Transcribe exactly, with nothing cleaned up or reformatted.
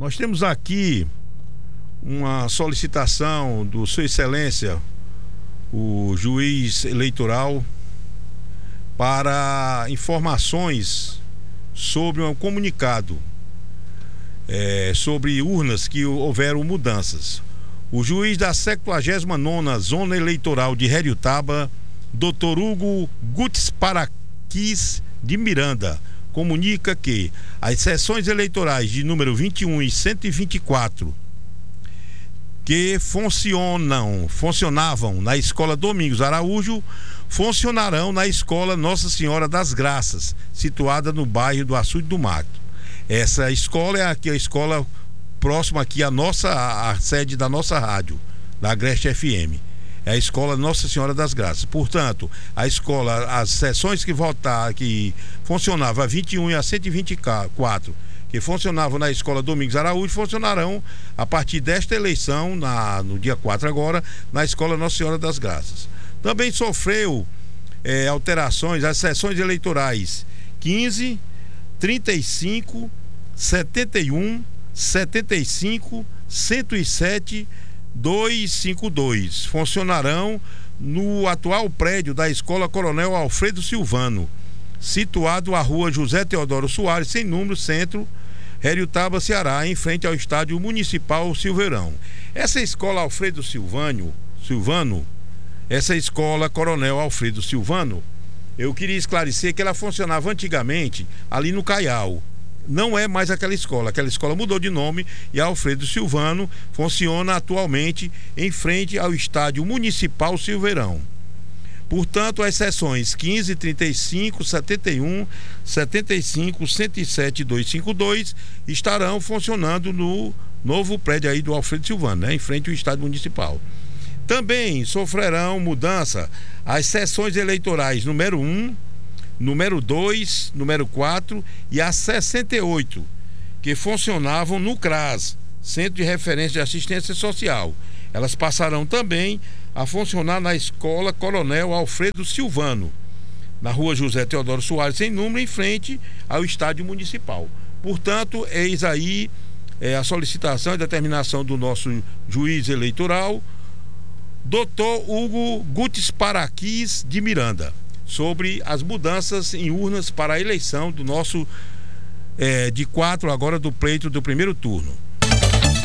Nós temos aqui uma solicitação do Sua Excelência, o juiz eleitoral, para informações sobre um comunicado é, sobre urnas que houveram mudanças. O juiz da sexagésima nona Zona Eleitoral de Heriotaba, doutor Hugo Gutes Paraquis de Miranda, comunica que as sessões eleitorais de número vinte e um e cento e vinte e quatro que funcionam, funcionavam na Escola Domingos Araújo, funcionarão na Escola Nossa Senhora das Graças, situada no bairro do Açude do Mato. Essa escola é aqui a escola próxima aqui à nossa a sede da nossa rádio, da Agreste F M. É a Escola Nossa Senhora das Graças. Portanto, a escola, as sessões que voltar, que funcionavam a vinte e um e a cento e vinte e quatro, que funcionavam na Escola Domingos Araújo, funcionarão a partir desta eleição, na, no dia quatro agora, na Escola Nossa Senhora das Graças. Também sofreu é, alterações as sessões eleitorais quinze, trinta e cinco, setenta e um, setenta e cinco, cento e sete, duzentos e cinquenta e dois. Funcionarão no atual prédio da Escola Coronel Alfredo Silvano, situado à rua José Teodoro Soares, sem número, centro, Heriotaba, Ceará, em frente ao estádio municipal Silveirão. Essa escola Alfredo Silvano, Silvano, essa escola Coronel Alfredo Silvano, eu queria esclarecer que ela funcionava antigamente ali no Caial. Não é mais aquela escola, aquela escola mudou de nome e a Alfredo Silvano funciona atualmente em frente ao estádio municipal Silveirão. Portanto, as sessões quinze, trinta e cinco, setenta e um, setenta e cinco, cento e sete, duzentos e cinquenta e dois estarão funcionando no novo prédio aí do Alfredo Silvano, né, em frente ao estádio municipal. Também sofrerão mudança as sessões eleitorais número um, número dois, número quatro e a sessenta e oito, que funcionavam no CRAS, Centro de Referência de Assistência Social. Elas passarão também a funcionar na Escola Coronel Alfredo Silvano, na rua José Teodoro Soares, sem número, em frente ao estádio municipal. Portanto, eis aí é, a solicitação e determinação do nosso juiz eleitoral, doutor Hugo Gutes Paraquis de Miranda, sobre as mudanças em urnas para a eleição do nosso é, de quatro agora do pleito do primeiro turno.